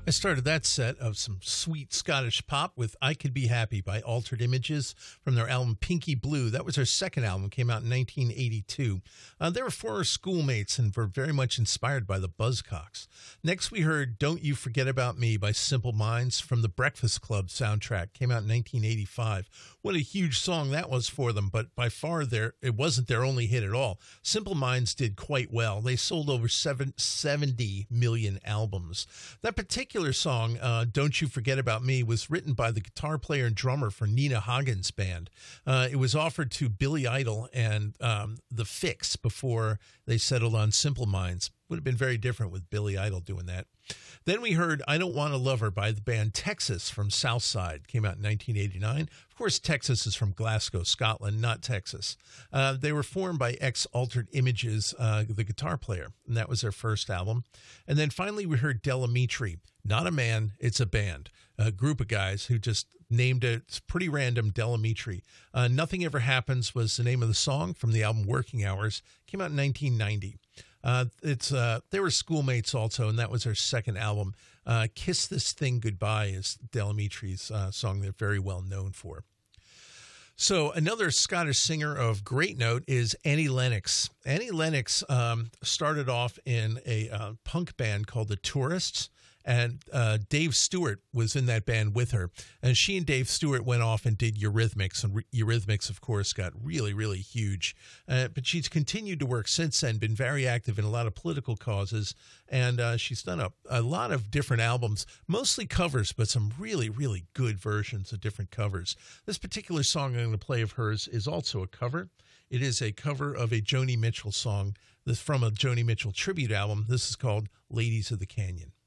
I started that set of some sweet Scottish pop with I Could Be Happy by Altered Images from their album Pinky Blue. That was their second album, came out in 1982. They were former schoolmates and were very much inspired by the Buzzcocks. Next, we heard Don't You Forget About Me by Simple Minds from the Breakfast Club soundtrack, came out in 1985. What a huge song that was for them, but by far it wasn't their only hit at all. Simple Minds did quite well. They sold over 70 million albums. That particular song, Don't You Forget About Me, was written by the guitar player and drummer for Nina Hagen's band. It was offered to Billy Idol and The Fix before they settled on Simple Minds. Would have been very different with Billy Idol doing that. Then we heard I Don't Want to Love Her by the band Texas from Southside. Came out in 1989. Of course, Texas is from Glasgow, Scotland, not Texas. They were formed by ex-Altered Images, the guitar player, and that was their first album. And then finally we heard Delamitri. Not a man, it's a band. A group of guys who just named it. It's pretty random, Delamitri. Nothing Ever Happens was the name of the song from the album Working Hours. Came out in 1990. They were schoolmates also, and that was their second album. Kiss This Thing Goodbye is Delamitri's song they're very well known for. So another Scottish singer of great note is Annie Lennox. Annie Lennox started off in a punk band called The Tourists, and Dave Stewart was in that band with her. And she and Dave Stewart went off and did Eurythmics. And Eurythmics, of course, got really, really huge. But she's continued to work since then, been very active in a lot of political causes. And she's done a lot of different albums, mostly covers, but some really, really good versions of different covers. This particular song I'm going to play of hers is also a cover. It is a cover of a Joni Mitchell song. This from a Joni Mitchell tribute album. This is called Ladies of the Canyon.